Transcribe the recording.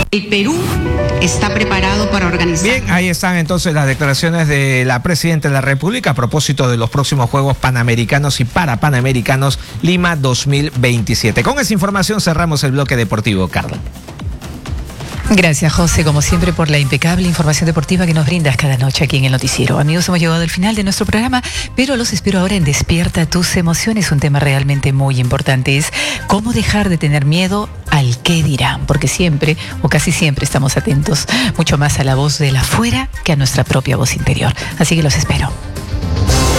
El Perú está preparado para organizar. Bien, ahí están entonces las declaraciones de la Presidenta de la República a propósito de los próximos Juegos Panamericanos y Parapanamericanos Lima 2027. Con esa información cerramos el bloque deportivo, Carla. Gracias, José, como siempre, por la impecable información deportiva que nos brindas cada noche aquí en el noticiero. Amigos, hemos llegado al final de nuestro programa, pero los espero ahora en Despierta tus emociones. Un tema realmente muy importante es cómo dejar de tener miedo al qué dirán, porque siempre o casi siempre estamos atentos mucho más a la voz de la afuera que a nuestra propia voz interior. Así que los espero.